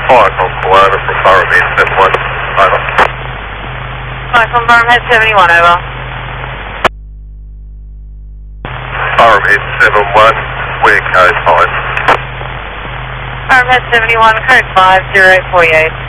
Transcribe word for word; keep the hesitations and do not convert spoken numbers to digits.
Five on Kiwana from Burham Head seven one, over. Five from Burham Head seventy-one, over. Burham Head seven one, where code five? Burham Head seventy-one, code five, zero eight four eight.